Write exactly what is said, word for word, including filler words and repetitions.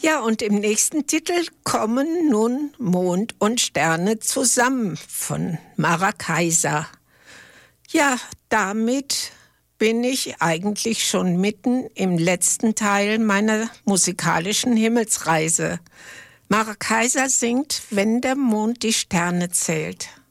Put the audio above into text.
Ja, und im nächsten Titel kommen nun Mond und Sterne zusammen von Mara Kaiser. Ja, damit bin ich eigentlich schon mitten im letzten Teil meiner musikalischen Himmelsreise. Mara Kaiser singt, wenn der Mond die Sterne zählt.